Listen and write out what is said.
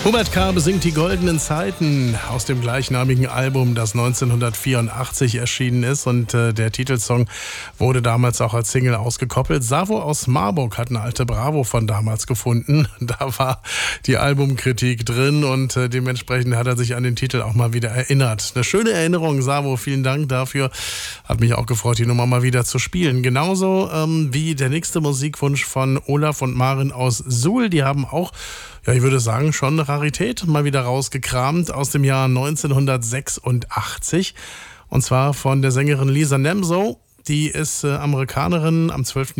Hubert K. besingt die goldenen Zeiten aus dem gleichnamigen Album, das 1984 erschienen ist. Und der Titelsong wurde damals auch als Single ausgekoppelt. Savo aus Marburg hat eine alte Bravo von damals gefunden. Da war die Albumkritik drin und dementsprechend hat er sich an den Titel auch mal wieder erinnert. Eine schöne Erinnerung, Savo. Vielen Dank dafür. Hat mich auch gefreut, die Nummer mal wieder zu spielen. Genauso wie der nächste Musikwunsch von Olaf und Maren aus Suhl. Die haben auch, ja, ich würde sagen, schon eine Rarität mal wieder rausgekramt aus dem Jahr 1986. Und zwar von der Sängerin Lisa Nemso. Die ist Amerikanerin, am 12.